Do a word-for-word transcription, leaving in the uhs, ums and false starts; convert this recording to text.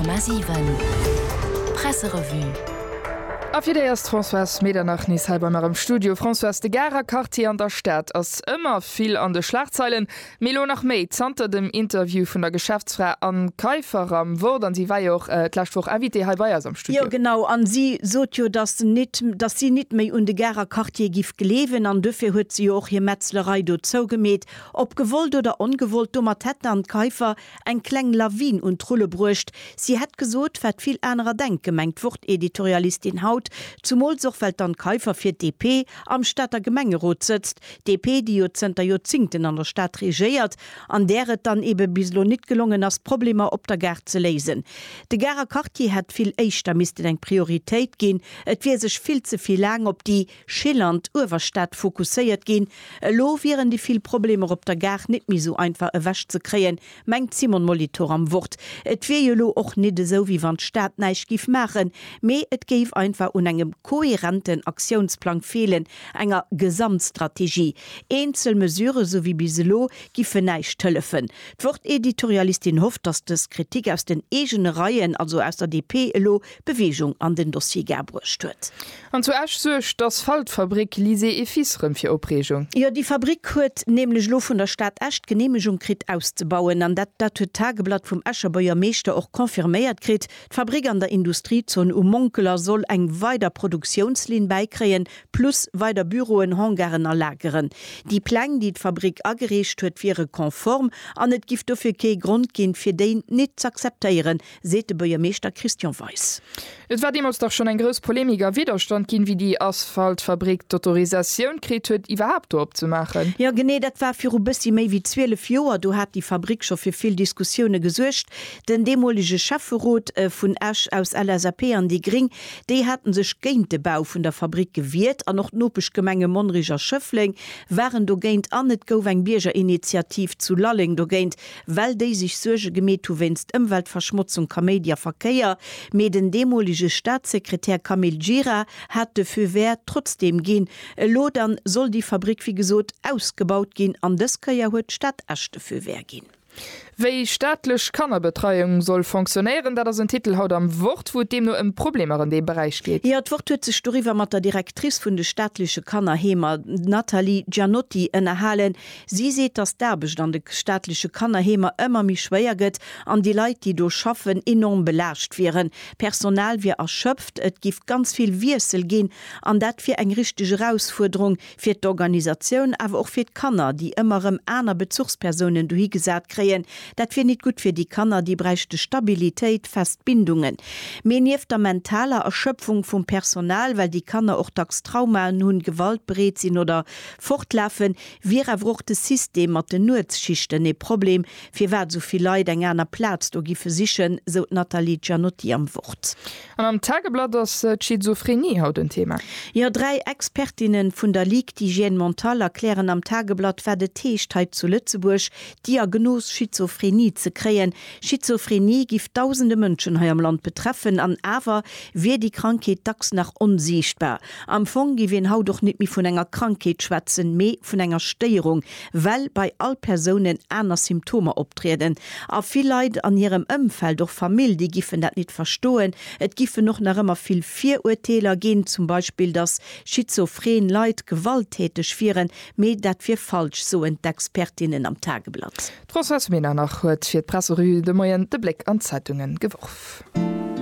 Komma sieben Presserevue. Auf jeder erst François Medernach nis halber mar im Studio François de Gara Cartier an der Stadt ass immer viel an de Schlagzeilen Melo nach Mei zanter dem Interview vun der Geschäftsfrau an Käufer am wo dann sie war ja auch äh, Klaschwoch invité halb Bayers am Studio. Ja genau an sie sot jo dass net dass sie net méi und de Gara Cartier gif gelewen an dëfir huet sie auch hier Metzlerei do zougemet ob gewollt oder ungewollt dummer Tätten an Käufer ein kleng Lawin und Trulle brucht sie het gesot wat viel anderer denk gemengt wurt Editorialistin Haut zum Molsochfeld an Käufer fir D P am Stadter Gemengerot sitzt. D P die Jozenter Jozingten an der Stadt regiert, an deret dann eben bislo nicht gelungen as Probleme op der Gerd zu lesen. De Gara Cartier hat viel Eichter misste eng Priorität gehen, et wie sech viel zu viel lang op die schillernd Uwerstadt fokussiert gehen. Lo wären die viel Probleme op der Gerd nicht mehr so einfach erwäscht zu kreen, mengt Simon Molitor am Wort. Et wie lo auch nicht so wie wann Staat neisch gif machen, me et gef einfach un engem kohärenten Aktionsplan fehlen enger Gesamtstrategie. Einzelmesure so wie biselo gife neiich tëllefen. D'wort Editorialistin hofft, dass das Kritik aus den egene Reihen, also aus der D P lo Bewegung an den Dossier gerbrucht huet. An zuerst sech das Faltfabrik Lise e Fisrem fir Opregung. Ja, die Fabrik huet nämlich lo von der Stadt Echt Genehmigung krit auszubauen, an dat dat huet Tageblatt vom Ascherbauer Meester auch konfirméiert krit. Fabrik an der Industriezone um Monkeler soll eng weiter Produktionslin beikreen plus weiter Büroen Hangaren erlageren. Die Plan, die die Fabrik agerecht huet, wäre konform, an net gift dofir ke Grund gin fir den net zu akzeptieren, sete Bürgermeister Christian Weiss. Es war demals doch schon ein grös polemiger Widerstand gin, wie die Asphaltfabrik d'Autorisation krit huet überhaupt opzumachen. Ja gene, dat war fir bissi méi wie zwölf Joer, du hat die Fabrik schon fir viel Diskussionen gesuercht. Den demolige Schafferot äh, vun Asch aus L S A P an die Gring, die hatten sech géint de Bau vun der Fabrik gewiert, an noch nopech Gemenge Monriger Schëffling waren do géint an net gouf eng Bierger Initiativ zu Lalling do géint, well déi sich Suge gemet tu wennst Umweltverschmutzung Kamedia Verkeier, me den demolige Staatssekretär Kamil Gira hat defir wer trotzdem gin. Lo dann soll die Fabrik wie gesot ausgebaut gin, an des Kaier huet Stadt Achte für wer gin. Wéi staatlech Kannerbetreuung soll funktionieren, dat ass ein Titel haut am Wort, wo dem nur im Problem an dem Bereich geht. Ja, d'Wort huet sech Storiwer mat der Direktrice vun de staatliche Kannerhemer Nathalie Gianotti ënnerhalen. Sie seet, dass derbestand de staatliche Kannerhemer ëmmer mi schwéier gëtt, an die Leiit, die do schaffen, enorm belascht wären. Personal wie erschöpft, et gift ganz viel Wirsel gin, an dat fir eng richtige Herausforderung fir d'Organisationun, awer auch fir d'Kanner, die ëmmerem aner Bezugspersonen duhi gesat kreien. Dat fir net gut fir die Kanner, die breichte Stabilität, Festbindungen. Menief der mentaler Erschöpfung vum Personal, weil die Kanner auch dags Trauma nun Gewalt bereet sinn oder fortlaufen, wie erwruchte System mat den Nutzschichten e Problem, fir wat sovi Leid eng einer Platz do gife sichchen, so Nathalie Gianotti am Wort. An am Tageblatt das äh, Schizophrenie haut ein Thema. Ja, drei Expertinnen vun der Ligue d'Hygiene Mental erklären am Tageblatt wer de Teechtheit zu Lützeburg Diagnos Schizophrenie zu kreen. Schizophrenie gift tausende Menschen hier am Land betreffen, an aber wie die Krankheit dax nach unsichtbar. Am Fong gewinn haut doch nicht mehr von einer Krankheit schwätzen, mehr von einer Störung, weil bei all Personen einer Symptome auftreten. Auch viele Leute an ihrem Umfeld, doch Familie, die giffen das nicht verstehen. Es giffen noch nach immer viel Vorurteile gehen, zum Beispiel, dass schizophren Leute gewalttätig wären, mehr das für falsch, so die Expertinnen am Tageblatt. François Medernach huet fir d Presserevue de Moien de Blick an Zeitungen geworfen.